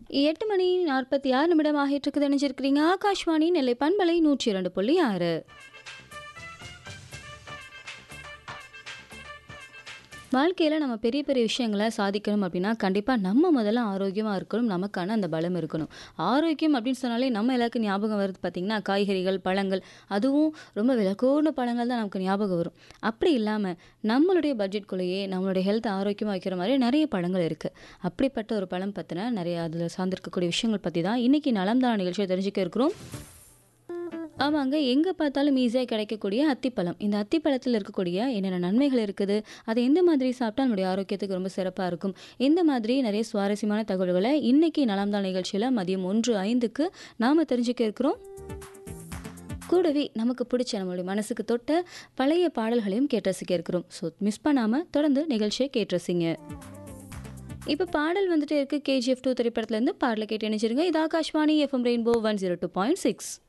8 மணி 46 நிமிடம் ஆகிட்டு இருக்குது. இணைஞ்சிருக்கிறீங்க ஆகாஷ்வாணி நெல்லை பண்பலை 102.6. வாழ்க்கையில் நம்ம பெரிய பெரிய விஷயங்களை சாதிக்கணும் அப்படின்னா கண்டிப்பாக நம்ம முதல்ல ஆரோக்கியமாக இருக்கணும். நமக்கான அந்த பலம் இருக்கணும். ஆரோக்கியம் அப்படின்னு சொன்னாலே நம்ம எல்லாருக்கும் ஞாபகம் வருது பார்த்திங்கன்னா காய்கறிகள், பழங்கள், அதுவும் ரொம்ப விலக்கூர்ன பழங்கள் தான் நமக்கு ஞாபகம் வரும். அப்படி இல்லாமல் நம்மளுடைய பட்ஜெட்குள்ளேயே நம்மளுடைய ஹெல்த் ஆரோக்கியமாக வைக்கிற மாதிரி நிறைய பழங்கள் இருக்குது. அப்படிப்பட்ட ஒரு பழம் பற்றின நிறைய அதில் சார்ந்திருக்கக்கூடிய விஷயங்கள் பற்றி தான் இன்றைக்கி நலம்தான நிகழ்ச்சியை தெரிஞ்சுக்க இருக்கிறோம். ஆமாங்க. எங்கே பார்த்தாலும் ஈஸியாக கிடைக்கக்கூடிய அத்திப்பழம். இந்த அத்திப்பழத்தில் இருக்கக்கூடிய என்னென்ன நன்மைகள் இருக்குது, அதை எந்த மாதிரி சாப்பிட்டா நம்முடைய ஆரோக்கியத்துக்கு ரொம்ப சிறப்பாக இருக்கும், இந்த மாதிரி நிறைய சுவாரஸ்யமான தகவல்களை இன்னைக்கு நலம்தான் நிகழ்ச்சியில் மதியம் 1:05க்கு நாம் தெரிஞ்சுக்க இருக்கிறோம். கூடவே நமக்கு பிடிச்ச நம்மளுடைய மனசுக்கு தொட்ட பழைய பாடல்களையும் கேட்டு ரசிக்க இருக்கிறோம். ஸோ மிஸ் பண்ணாமல் தொடர்ந்து நிகழ்ச்சியை கேட்டு ரசிங்க. இப்போ பாடல் வந்துட்டு இருக்கு. KGF 2 திரைப்படத்துலேருந்து பாடலை கேட்டு இணைச்சிருங்க. இது ஆகாஷ்வாணி FM ரெயின்போ 102.6.